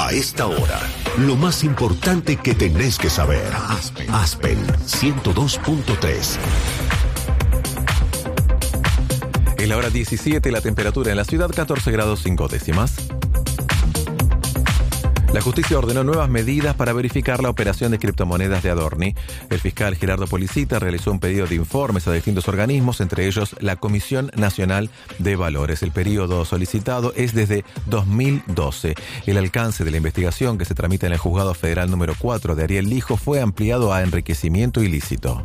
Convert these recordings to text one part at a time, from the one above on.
A esta hora, lo más importante que tenés que saber. Aspen 102.3. Es la hora 17, la temperatura en la ciudad 14 grados 5 décimas. La justicia ordenó nuevas medidas para verificar la operación de criptomonedas de Adorni. El fiscal Gerardo Policita realizó un pedido de informes a distintos organismos, entre ellos la Comisión Nacional de Valores. El periodo solicitado es desde 2012. El alcance de la investigación que se tramita en el Juzgado Federal número 4 de Ariel Lijo fue ampliado a enriquecimiento ilícito.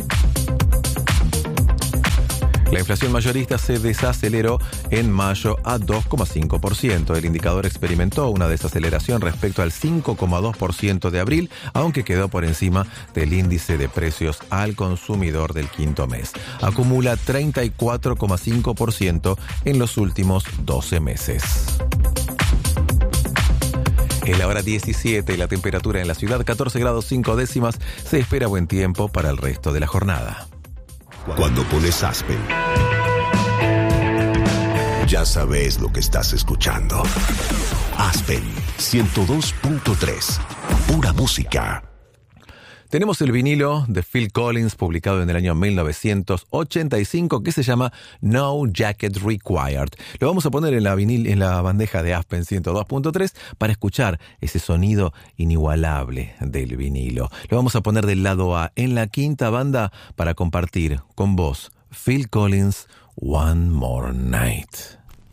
La inflación mayorista se desaceleró en mayo a 2,5%. El indicador experimentó una desaceleración respecto al 5,2% de abril, aunque quedó por encima del índice de precios al consumidor del quinto mes. Acumula 34,5% en los últimos 12 meses. Es la hora 17 y la temperatura en la ciudad 14 grados 5 décimas. Se espera buen tiempo para el resto de la jornada. Cuando pones Aspen, ya sabes lo que estás escuchando. Aspen 102.3. Pura música. Tenemos el vinilo de Phil Collins publicado en el año 1985 que se llama No Jacket Required. Lo vamos a poner en la bandeja de Aspen 102.3 para escuchar ese sonido inigualable del vinilo. Lo vamos a poner del lado A en la quinta banda para compartir con vos Phil Collins One More Night.